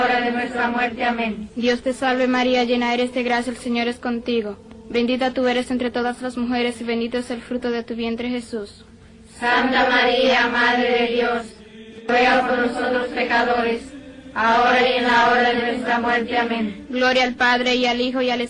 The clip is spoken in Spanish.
hora de nuestra muerte. Amén. Dios te salve María, llena eres de gracia, el Señor es contigo. Bendita tú eres entre todas las mujeres y bendito es el fruto de tu vientre, Jesús. Santa María, Madre de Dios, ruega por nosotros pecadores, ahora y en la hora de nuestra muerte. Amén. Gloria al Padre, y al Hijo, y al